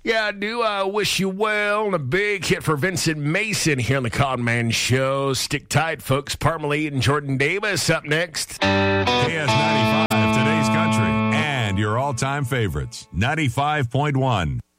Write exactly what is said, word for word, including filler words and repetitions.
Yeah, I do. I wish you well. And a big hit for Vincent Mason here on the Con Man Show. Stick tight, folks. Parmalee and Jordan Davis up next. K S ninety-five, today's country, and your all-time favorites. ninety-five point one.